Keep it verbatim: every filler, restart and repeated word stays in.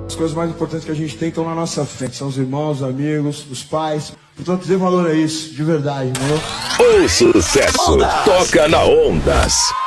As coisas mais importantes que a gente tem estão na nossa frente. São os irmãos, os amigos, os pais. Portanto, dê valor a isso, de verdade, entendeu? O sucesso toca na Ondas.